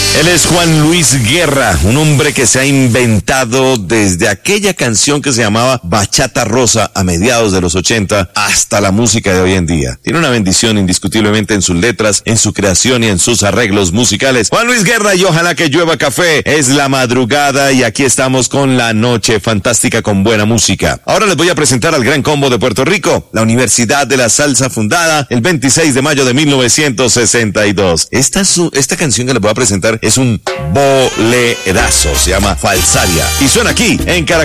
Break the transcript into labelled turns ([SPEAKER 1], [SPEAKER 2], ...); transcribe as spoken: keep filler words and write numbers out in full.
[SPEAKER 1] Él es Juan Luis Guerra, un hombre que se ha inventado desde aquella canción que se llamaba Bachata Rosa a mediados de los ochenta hasta la música de hoy en día. Tiene una bendición indiscutiblemente en sus letras, en su creación y en sus arreglos musicales. Juan Luis Guerra y Ojalá que llueva café. Es la madrugada y aquí estamos con la noche fantástica con buena música. Ahora les voy a presentar al Gran Combo de Puerto Rico, la Universidad de la Salsa, fundada el veintiséis de mayo de mil novecientos sesenta y dos. Esta, su, esta canción que les voy a presentar es un bolerazo, se llama Falsaria y suena aquí en Caracol.